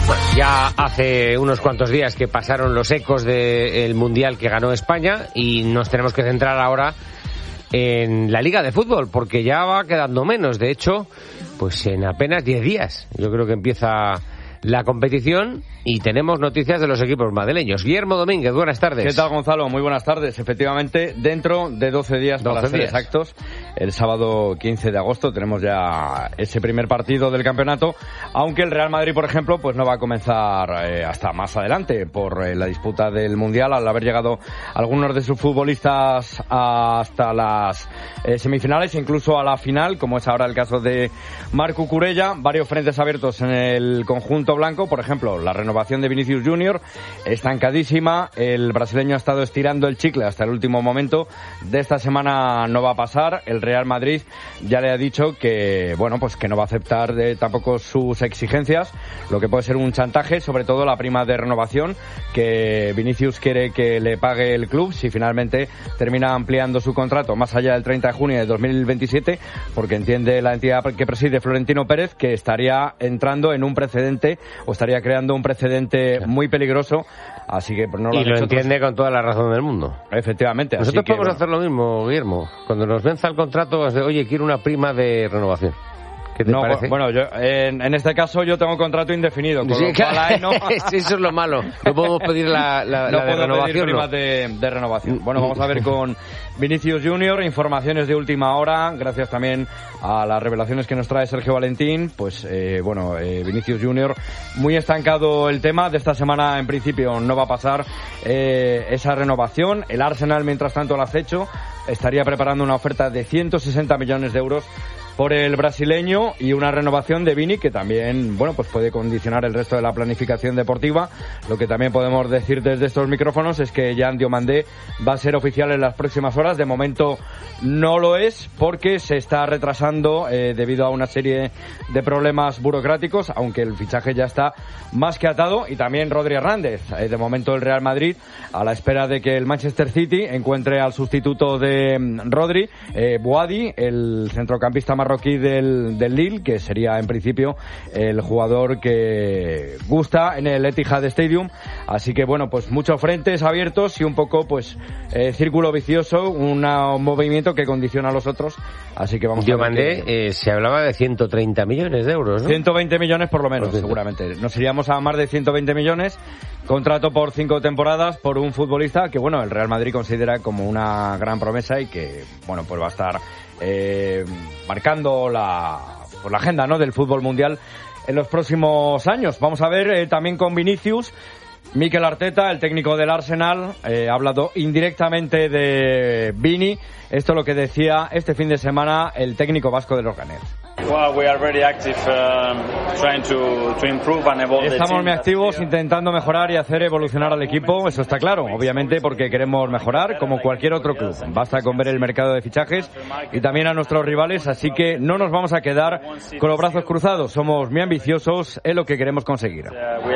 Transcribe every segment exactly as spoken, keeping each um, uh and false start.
Bueno, ya hace unos cuantos días que pasaron los ecos del Mundial que ganó España y nos tenemos que centrar ahora en la Liga de Fútbol, porque ya va quedando menos. De hecho, pues en apenas diez días yo creo que empieza la competición y tenemos noticias de los equipos madrileños. Guillermo Domínguez, buenas tardes. ¿Qué tal, Gonzalo? Muy buenas tardes. Efectivamente, dentro de doce días, para ser exactos, el sábado quince de agosto tenemos ya ese primer partido del campeonato, aunque el Real Madrid, por ejemplo, pues no va a comenzar eh, hasta más adelante por eh, la disputa del Mundial, al haber llegado algunos de sus futbolistas hasta las eh, semifinales, incluso a la final, como es ahora el caso de Marc Cucurella. Varios frentes abiertos en el conjunto blanco, por ejemplo, la renovación de Vinicius Junior, estancadísima. El brasileño ha estado estirando el chicle hasta el último momento. De esta semana no va a pasar. El Real Madrid ya le ha dicho que, bueno, pues que no va a aceptar de, tampoco sus exigencias, lo que puede ser un chantaje, sobre todo la prima de renovación que Vinicius quiere que le pague el club si finalmente termina ampliando su contrato más allá del treinta de junio de dos mil veintisiete, porque entiende la entidad que preside Florentino Pérez que estaría entrando en un precedente o estaría creando un precedente muy peligroso, así que pues, no lo y lo entiende otros... con toda la razón del mundo. Efectivamente. Nosotros así que, podemos bueno. hacer lo mismo, Guillermo. Cuando nos venza el contrato, es de, oye, quiero una prima de renovación. ¿Qué te no, parece? Bueno, yo, en, en este caso yo tengo contrato indefinido, con sí, lo cual ahí no... Eso es lo malo. No podemos pedir la, la, no la de puedo renovación. Pedir primas ¿no? de, de renovación. Bueno, vamos a ver con Vinicius Junior, informaciones de última hora, gracias también a las revelaciones que nos trae Sergio Valentín. Pues, eh, bueno, eh, Vinicius Junior, muy estancado el tema. De esta semana, en principio, no va a pasar eh, esa renovación. El Arsenal, mientras tanto, al acecho, estaría preparando una oferta de ciento sesenta millones de euros por el brasileño y una renovación de Vini que también, bueno, pues puede condicionar el resto de la planificación deportiva. Lo que también podemos decir desde estos micrófonos es que Jan Diomandé va a ser oficial en las próximas horas. De momento no lo es porque se está retrasando eh, debido a una serie de problemas burocráticos, aunque el fichaje ya está más que atado. Y también Rodri Hernández, eh, de momento el Real Madrid a la espera de que el Manchester City encuentre al sustituto de mm, Rodri, eh, Boadi, el centrocampista marroquí del, del Lille, que sería en principio el jugador que gusta en el Etihad Stadium. Así que bueno, pues muchos frentes abiertos y un poco pues eh, círculo vicioso, una, un movimiento que condiciona a los otros. Así que vamos Yo a ver mandé, que... eh, se hablaba de ciento treinta millones de euros, ¿no? ciento veinte millones por lo menos, por seguramente. Nos iríamos a más de ciento veinte millones. Contrato por cinco temporadas por un futbolista que, bueno, el Real Madrid considera como una gran promesa y que, bueno, pues va a estar eh, marcando la, pues la agenda, ¿no?, del fútbol mundial en los próximos años. Vamos a ver eh, también con Vinicius. Mikel Arteta, el técnico del Arsenal, eh, ha hablado indirectamente de Vini. Esto es lo que decía este fin de semana el técnico vasco de los Ganeros. Estamos muy activos intentando mejorar y hacer evolucionar al equipo, eso está claro, obviamente porque queremos mejorar como cualquier otro club. Basta con ver el mercado de fichajes y también a nuestros rivales, así que no nos vamos a quedar con los brazos cruzados, somos muy ambiciosos en lo que queremos conseguir.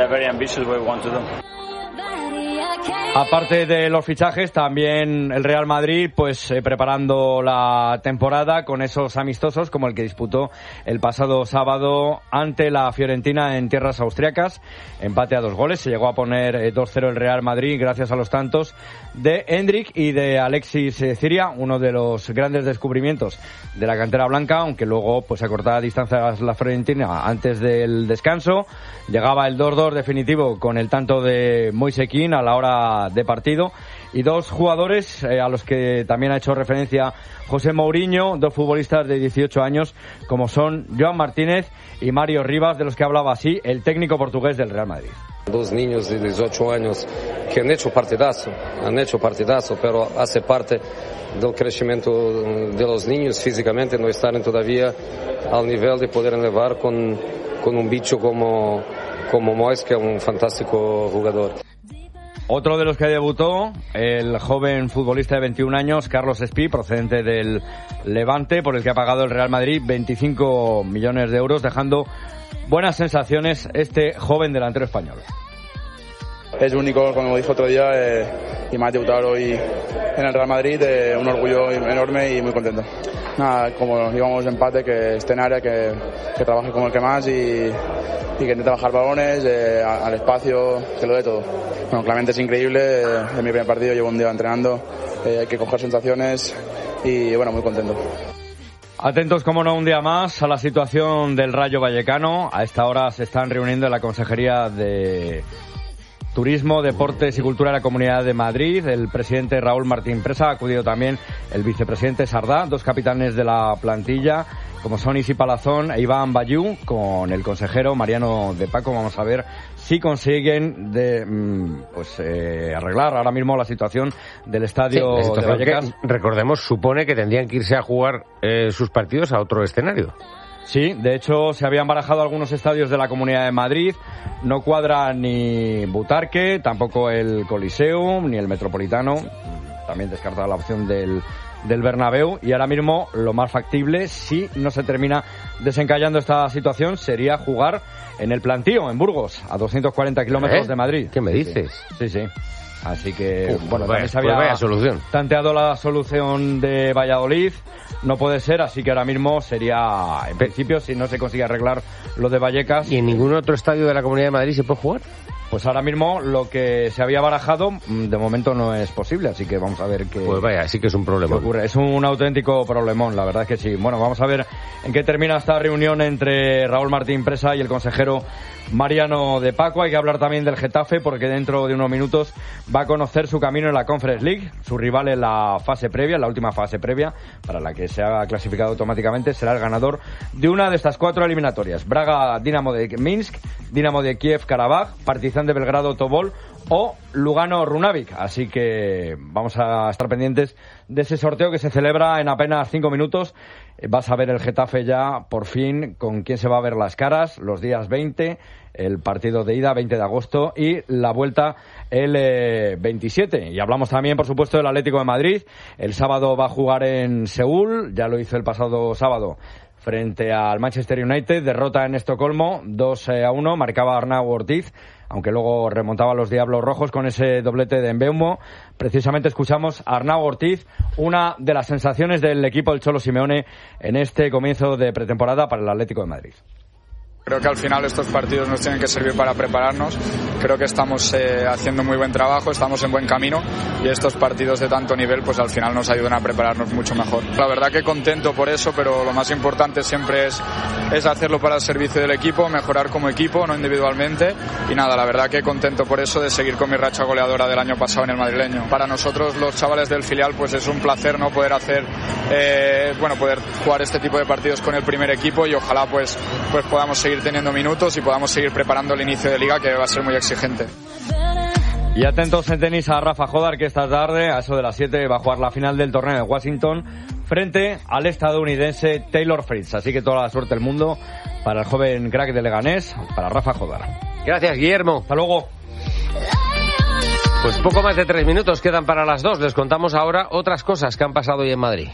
Aparte de los fichajes, también el Real Madrid pues eh, preparando la temporada con esos amistosos como el que disputó el pasado sábado ante la Fiorentina en tierras austriacas. Empate a dos goles, se llegó a poner eh, dos cero el Real Madrid gracias a los tantos de Endrick y de Alexis eh, Ciria, uno de los grandes descubrimientos de la cantera blanca, aunque luego pues acortaba distancias la Fiorentina antes del descanso. Llegaba el dos dos definitivo con el tanto de Moise Kean a la hora de partido y dos jugadores eh, a los que también ha hecho referencia José Mourinho, dos futbolistas de dieciocho años como son Joan Martínez y Mario Rivas, de los que hablaba así el técnico portugués del Real Madrid. Dos niños de dieciocho años que han hecho partidazo, han hecho partidazo, pero hace parte del crecimiento de los niños físicamente, no están todavía al nivel de poder elevar con, con un bicho como, como Mois, que es un fantástico jugador. Otro de los que debutó, el joven futbolista de veintiún años, Carlos Espí, procedente del Levante, por el que ha pagado el Real Madrid veinticinco millones de euros, dejando buenas sensaciones este joven delantero español. Es único, como dijo otro día, eh, y más debutar hoy en el Real Madrid, eh, un orgullo enorme y muy contento. Nada, como íbamos de empate, que esté en área, que, que trabaje como el que más y, y que intenta bajar balones, eh, al espacio, que lo dé todo. Bueno, Clemente es increíble, eh, es mi primer partido, llevo un día entrenando, eh, hay que coger sensaciones y bueno, muy contento. Atentos, como no, un día más a la situación del Rayo Vallecano. A esta hora se están reuniendo en la Consejería de Turismo, Deportes y Cultura de la Comunidad de Madrid. El presidente Raúl Martín Presa, ha acudido también el vicepresidente Sardá, dos capitanes de la plantilla, como son Isi Palazón e Iván Bayú, con el consejero Mariano de Paco. Vamos a ver si consiguen de, pues eh, arreglar ahora mismo la situación del estadio sí, de Vallecas. Que, recordemos, supone que tendrían que irse a jugar eh, sus partidos a otro escenario. Sí, de hecho se habían barajado algunos estadios de la Comunidad de Madrid. No cuadra ni Butarque, tampoco el Coliseum, ni el Metropolitano. También descartada la opción del del Bernabéu, y ahora mismo lo más factible, si no se termina desencallando esta situación, sería jugar en el Plantío, en Burgos, a doscientos cuarenta kilómetros ¿Eh? de Madrid. ¿Qué me dices? Sí, sí. Así que, Uf, bueno, pues también se había pues vaya solución. tanteado la solución de Valladolid. No puede ser, así que ahora mismo sería, en principio, si no se consigue arreglar lo de Vallecas. ¿Y en ningún otro estadio de la Comunidad de Madrid se puede jugar? Pues ahora mismo lo que se había barajado de momento no es posible, así que vamos a ver qué, pues vaya, sí que es un problema. qué ocurre. Es un auténtico problemón, la verdad es que sí. Bueno, vamos a ver en qué termina esta reunión entre Raúl Martín Presa y el consejero Mariano de Paco. Hay que hablar también del Getafe, porque dentro de unos minutos va a conocer su camino en la Conference League. Su rival en la fase previa, en la última fase previa, para la que se ha clasificado automáticamente, será el ganador de una de estas cuatro eliminatorias: Braga, Dinamo de Minsk, Dinamo de Kiev, Karabaj, Partizan de Belgrado, Tobol o Lugano, Runavik. Así que vamos a estar pendientes de ese sorteo que se celebra en apenas cinco minutos. Vas a ver el Getafe ya, por fin, con quién se va a ver las caras, los días veinte, el partido de ida, veinte de agosto, y la vuelta el eh, veintisiete. Y hablamos también, por supuesto, del Atlético de Madrid. El sábado va a jugar en Seúl, ya lo hizo el pasado sábado frente al Manchester United. Derrota en Estocolmo, dos a uno, marcaba Arnau Ortiz, aunque luego remontaba a los Diablos Rojos con ese doblete de Mbeumo. Precisamente escuchamos a Arnau Ortiz, una de las sensaciones del equipo del Cholo Simeone en este comienzo de pretemporada para el Atlético de Madrid. Creo que al final estos partidos nos tienen que servir para prepararnos. Creo que estamos eh, haciendo muy buen trabajo, estamos en buen camino, y estos partidos de tanto nivel pues al final nos ayudan a prepararnos mucho mejor. La verdad que contento por eso, pero lo más importante siempre es, es hacerlo para el servicio del equipo, mejorar como equipo, no individualmente. Y nada, la verdad que contento por eso, de seguir con mi racha goleadora del año pasado en el madrileño. Para nosotros los chavales del filial pues es un placer, ¿no?, poder hacer, eh, bueno, poder jugar este tipo de partidos con el primer equipo, y ojalá pues, pues podamos seguir teniendo minutos y podamos seguir preparando el inicio de liga, que va a ser muy exigente. Y atentos en tenis a Rafa Jodar, que esta tarde, a eso de las siete, va a jugar la final del torneo de Washington frente al estadounidense Taylor Fritz. Así que toda la suerte del mundo para el joven crack de Leganés, para Rafa Jodar. Gracias, Guillermo. Hasta luego. Pues poco más de tres minutos quedan para las dos. Les contamos ahora otras cosas que han pasado hoy en Madrid.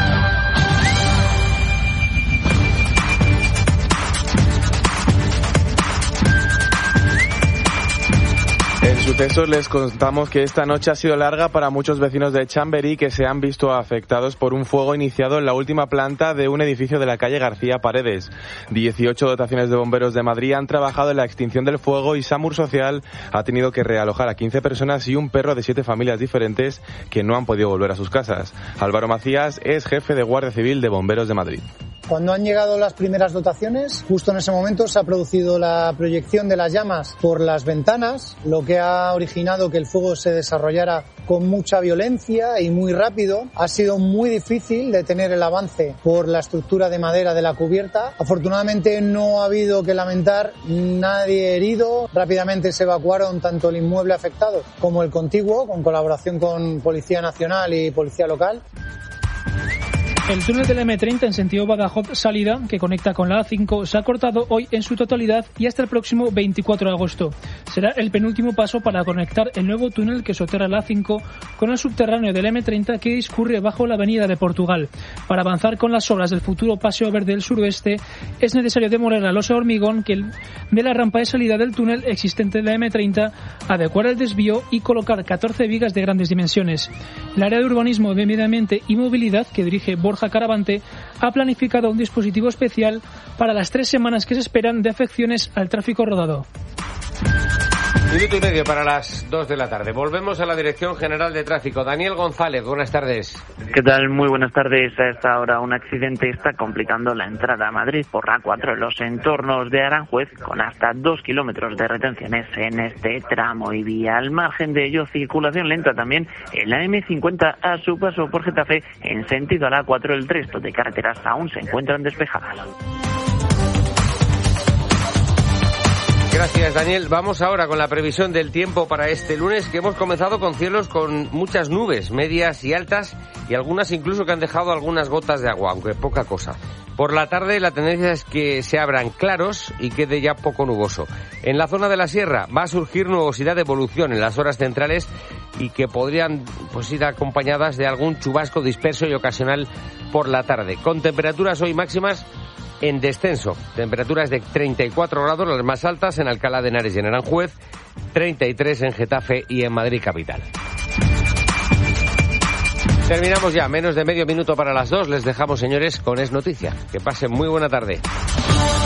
En sucesos les contamos que esta noche ha sido larga para muchos vecinos de Chamberí, que se han visto afectados por un fuego iniciado en la última planta de un edificio de la calle García Paredes. dieciocho dotaciones de bomberos de Madrid han trabajado en la extinción del fuego, y SAMUR Social ha tenido que realojar a quince personas y un perro de siete familias diferentes que no han podido volver a sus casas. Álvaro Macías es jefe de Guardia Civil de Bomberos de Madrid. Cuando han llegado las primeras dotaciones, justo en ese momento se ha producido la proyección de las llamas por las ventanas, lo que ha originado que el fuego se desarrollara con mucha violencia y muy rápido. Ha sido muy difícil detener el avance por la estructura de madera de la cubierta. Afortunadamente no ha habido que lamentar nadie herido. Rápidamente se evacuaron tanto el inmueble afectado como el contiguo, con colaboración con Policía Nacional y Policía Local. El túnel de la eme treinta en sentido Badajoz salida, que conecta con la A cinco, se ha cortado hoy en su totalidad y hasta el próximo veinticuatro de agosto. Será el penúltimo paso para conectar el nuevo túnel que soterra la A cinco con el subterráneo de la eme treinta, que discurre bajo la avenida de Portugal. Para avanzar con las obras del futuro Paseo Verde del Suroeste, es necesario demoler la losa de hormigón que de la rampa de salida del túnel existente de la eme treinta, adecuar el desvío y colocar catorce vigas de grandes dimensiones. El área de urbanismo de medio ambiente y movilidad, que dirige Borja Borja Caravante, ha planificado un dispositivo especial para las tres semanas que se esperan de afecciones al tráfico rodado. Minuto y medio para las dos de la tarde. Volvemos a la Dirección General de Tráfico. Daniel González, buenas tardes. ¿Qué tal? Muy buenas tardes. A esta hora un accidente está complicando la entrada a Madrid por la A cuatro en los entornos de Aranjuez, con hasta dos kilómetros de retenciones en este tramo y vía. Al margen de ello, circulación lenta también en la eme cincuenta a su paso por Getafe en sentido a la A cuatro. El resto de carreteras aún se encuentran despejadas. Gracias, Daniel. Vamos ahora con la previsión del tiempo para este lunes, que hemos comenzado con cielos con muchas nubes, medias y altas, y algunas incluso que han dejado algunas gotas de agua, aunque poca cosa. Por la tarde la tendencia es que se abran claros y quede ya poco nuboso. En la zona de la sierra va a surgir nubosidad de evolución en las horas centrales y que podrían pues ir acompañadas de algún chubasco disperso y ocasional por la tarde, con temperaturas hoy máximas en descenso. Temperaturas de treinta y cuatro grados, las más altas en Alcalá de Henares y en Aranjuez, treinta y tres en Getafe y en Madrid capital. Terminamos ya, menos de medio minuto para las dos. Les dejamos, señores, con Es Noticia. Que pasen muy buena tarde.